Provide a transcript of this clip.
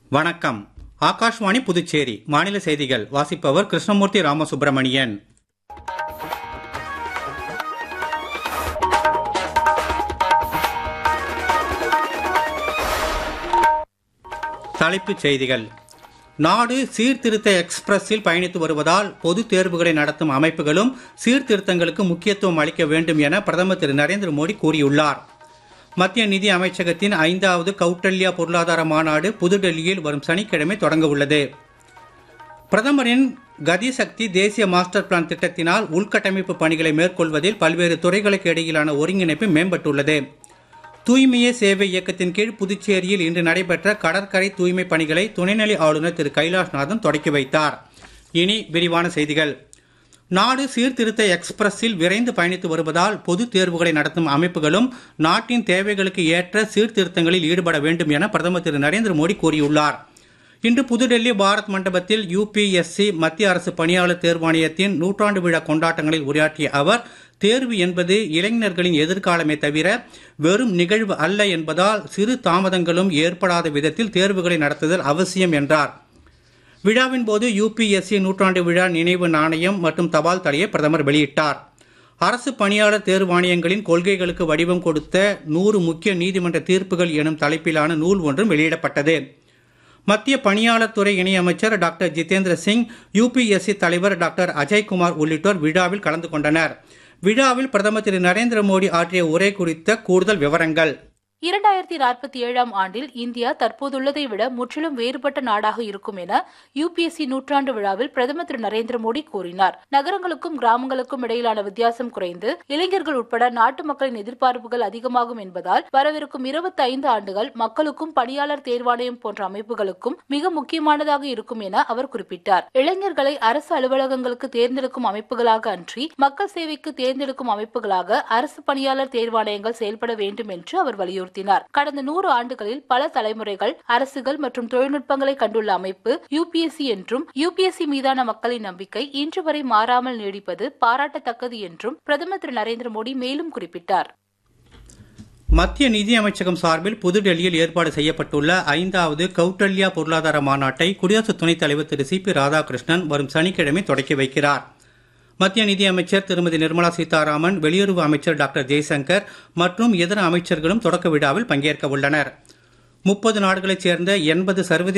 வணக்கம். ஆகாஷ்வாணி புதுச்சேரி மாநில செய்திகள் வாசிப்பவர் கிருஷ்ணமூர்த்தி ராமசுப்பிரமணியன். தலைப்புச் செய்திகள். நாடு சீர்திருத்த எக்ஸ்பிரஸில் பயணித்து வருவதால் பொதுத் தேர்வுகளை நடத்தும் அமைப்புகளும் சீர்திருத்தங்களுக்கு முக்கியத்துவம் அளிக்க வேண்டும் என பிரதமர் திரு நரேந்திர மோடி கூறியுள்ளார். மத்திய நிதி அமைச்சகத்தின் 5வது கௌட்டல்யா பொருளாதார மாநாடு புதுடெல்லியில் வரும் சனிக்கிழமை தொடங்க உள்ளது. பிரதமரின் கதி சக்தி தேசிய மாஸ்டர் பிளான் திட்டத்தினால் உள்கட்டமைப்பு பணிகளை மேற்கொள்வதில் பல்வேறு துறைகளுக்கு இடையிலான ஒருங்கிணைப்பு மேம்பட்டுள்ளது. தூய்மையே சேவை இயக்கத்தின் கீழ் புதுச்சேரியில் இன்று நடைபெற்ற கடற்கரை தூய்மை பணிகளை துணைநிலை ஆளுநர் திரு கைலாஷ்நாதன் தொடக்கி வைத்தார். இனி விரிவான செய்திகள். நாடு சீர்திருத்த எக்ஸ்பிரஸில் விரைந்து பயணித்து வருவதால் பொதுத் தேர்வுகளை நடத்தும் அமைப்புகளும் நாட்டின் தேவைகளுக்கு ஏற்ற சீர்திருத்தங்களில் ஈடுபட வேண்டும் என பிரதமர் திரு நரேந்திர மோடி கூறியுள்ளார். இன்று புதுடெல்லி பாரத் மண்டபத்தில் UPSC மத்திய அரசு பணியாளர் தேர்வாணையத்தின் 100ஆண்டு விழா கொண்டாட்டங்களில் உரையாற்றிய அவர், தேர்வு என்பது இளைஞர்களின் எதிர்காலமே தவிர வெறும் நிகழ்வு அல்ல என்பதால் சிறு தாமதங்களும் ஏற்படாத விதத்தில் தேர்வுகளை நடத்துதல் அவசியம் என்றார். விழாவின் போது UPSC 100ஆண்டு விழா நினைவு நாணயம் மற்றும் தபால் தலையை பிரதமர் வெளியிட்டார். அரசு பணியாளர் தேர்வாணையங்களின் கொள்கைகளுக்கு வடிவம் கொடுத்த 100 முக்கிய நீதிமன்ற தீர்ப்புகள் எனும் தலைப்பிலான நூல் ஒன்றும் வெளியிடப்பட்டது. மத்திய பணியாளர் துறை இணையமைச்சர் டாக்டர் ஜிதேந்திர சிங், UPSC தலைவர் டாக்டர் அஜய்குமார் உள்ளிட்டோர் விழாவில் கலந்து கொண்டனர். விழாவில் பிரதமர் திரு நரேந்திர மோடி ஆற்றிய உரை குறித்த கூடுதல் விவரங்கள். 2047ஆம் ஆண்டில் இந்தியா தற்போதுள்ளதை விட முற்றிலும் வேறுபட்ட நாடாக இருக்கும் என UPSC 100ஆண்டு விழாவில் பிரதமர் திரு நரேந்திர மோடி கூறினார். நகரங்களுக்கும் கிராமங்களுக்கும் இடையிலான வித்தியாசம் குறைந்து இளைஞர்கள் உட்பட நாட்டு மக்களின் எதிர்பார்ப்புகள் அதிகமாகும் என்பதால் வரவிருக்கும் 25 ஆண்டுகள் மக்களுக்கும் பணியாளர் தேர்வாணையம் போன்ற அமைப்புகளுக்கும் மிக முக்கியமானதாக இருக்கும் என அவர் குறிப்பிட்டார். இளைஞர்களை அரசு அலுவலகங்களுக்கு தேர்ந்தெடுக்கும் அமைப்புகளாக அன்றி மக்கள் சேவைக்கு தேர்ந்தெடுக்கும் அமைப்புகளாக அரசு பணியாளர் தேர்வாணையங்கள் செயல்பட வேண்டும் என்று அவர் வலியுறுத்தினார். கடந்த 100 ஆண்டுகளில் பல தலைமுறைகள் அரசுகள் மற்றும் தொழில்நுட்பங்களை கண்டுள்ள அமைப்பு UPSC என்றும் UPSC மீதான மக்களின் நம்பிக்கை இன்று வரை மாறாமல் நீடிப்பது பாராட்டத்தக்கது என்றும் பிரதமர் திரு நரேந்திர மோடி மேலும் குறிப்பிட்டார். மத்திய நிதி அமைச்சகம் சார்பில் புதுடெல்லியில் ஏற்பாடு செய்யப்பட்டுள்ள 5வது கௌட்டல்யா பொருளாதார மாநாட்டை குடியரசு துணைத் தலைவர் திரு CP ராதாகிருஷ்ணன் வரும் சனிக்கிழமை தொடக்கி வைக்கிறார். மத்திய நிதி அமைச்சர் திருமதி நிர்மலா சீதாராமன், வெளியுறவு அமைச்சர் டாக்டர் ஜெய்சங்கர் மற்றும் இதர அமைச்சர்களும் தொடக்க விழாவில் பங்கேற்க உள்ளனர். 30 நாடுகளைச் சேர்ந்த 80 சர்வதேச